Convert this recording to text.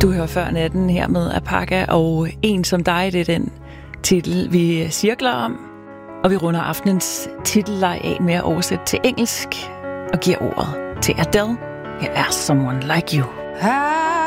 Du hører Før Natten her med Apaka, og En som dig, det er den titel, vi cirkler om. Og vi runder aftenens titelleg af med at oversætte til engelsk og giver ordet til Adele. Her er Someone Like You.